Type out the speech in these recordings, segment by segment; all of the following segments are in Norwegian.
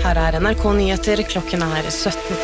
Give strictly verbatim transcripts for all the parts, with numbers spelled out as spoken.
Her er N R K Nyheter, klokken er sytten.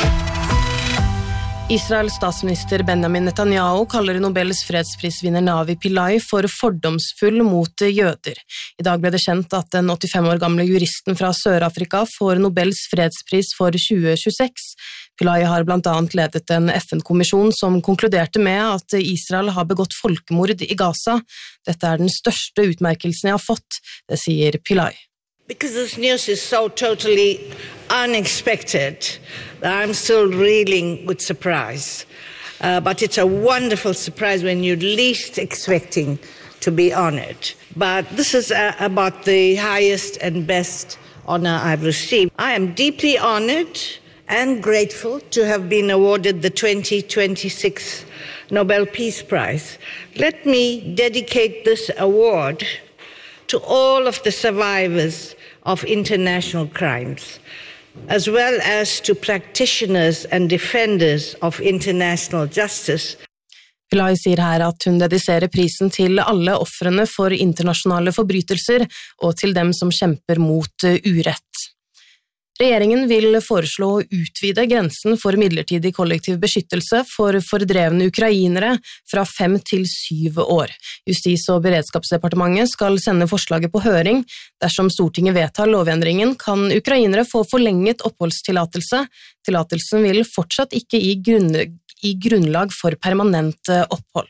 Israels statsminister Benjamin Netanyahu kaller Nobels fredsprisvinner Navi Pillay for fordomsfull mot jøder. I dag ble det kjent at den åttifem år gamle juristen fra Sør-Afrika får Nobels fredspris for tjue tjueseks. Pillay har blant annet ledet en F N-kommisjon som konkluderte med at Israel har begått folkemord i Gaza. Dette er den største utmerkelsen jeg har fått, det sier Pillay. Because this news is so totally unexpected that I'm still reeling with surprise. Uh, but it's a wonderful surprise when you're least expecting to be honored. But this is uh, about the highest and best honor I've received. I am deeply honored and grateful to have been awarded the twenty twenty-six Nobel Peace Prize. Let me dedicate this award to all of the survivors of international crimes, as well as to practitioners and defenders of international justice. Pillay sier her at hun dediserer prisen til alle ofrene for internasjonale forbrytelser og til dem som kjemper mot urett. Regjeringen vil foreslå å utvide grensen for midlertidig kollektiv beskyttelse for fordrevne ukrainere fra fem til syv år. Justis- og beredskapsdepartementet skal sende forslaget på høring. Dersom Stortinget vedtar lovendringen, kan ukrainere få forlenget oppholdstillatelse. Tillatelsen vil fortsatt ikke gi, grunn, gi grunnlag for permanent opphold.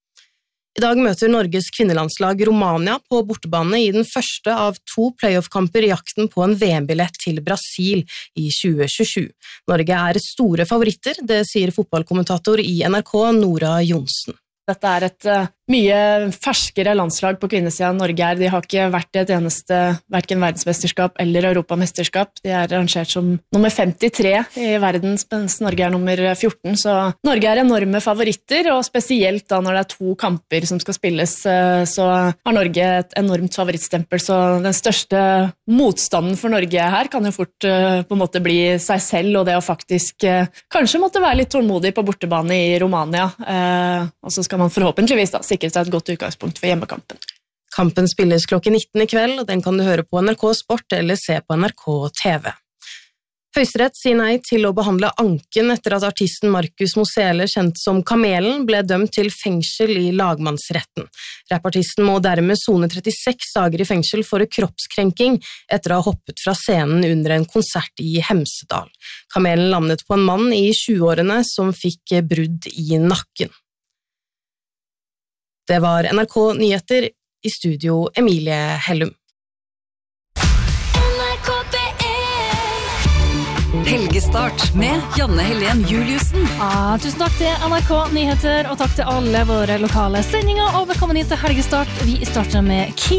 I dag møter Norges kvinnelandslag Romania på bortebane i den første av to playoff-kamper i jakten på en V M-billett til Brasil i tjue tjuesju. Norge er store favoritter, det sier fotballkommentator i N R K Nora Jonsen. Dette er et uh, mye ferskere landslag på kvinnesiden Norge er. De har ikke vært i et eneste, hverken verdensmesterskap eller europamesterskap. De er rangert som nummer femtitre i verden, mens Norge er nummer fjorten. Så Norge er enorme favoritter, og spesielt da når det er to kamper som skal spilles, uh, så har Norge et enormt favorittstempel. Så den største motstanden for Norge her kan jo fort uh, på en måte bli seg selv, og det å faktisk uh, kanskje måtte være litt tålmodig på bortebane i Romania. Uh, og så skal man forhåpentligvis da sikre seg et godt utgangspunkt for hjemmekampen. Kampen spilles klokken nitten i kveld, og den kan du høre på N R K Sport eller se på N R K T V. Høyesterett sier nei til å behandle anken etter at artisten Markus Mosele, kjent som Kamelen, ble dømt til fengsel i lagmannsretten. Rappartisten må dermed sone trettiseks dager i fengsel for kroppskrenking etter å ha hoppet fra scenen under en konsert i Hemsedal. Kamelen landet på en mann i tjueårene som fikk brudd i nakken. Det var N R K Nyheter, i studio Emilie Hellum. Helgestart med Janne Helen Juliussen. Ah, tusen takk til N R K Nyheter, og takk til alle våre lokale sendinger, og velkommen inn til Helgestart. Vi starter med King.